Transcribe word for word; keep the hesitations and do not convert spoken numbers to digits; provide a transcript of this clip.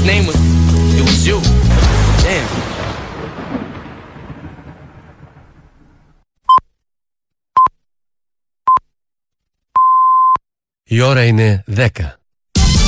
name was, it was you. Damn. Η ώρα είναι δέκα.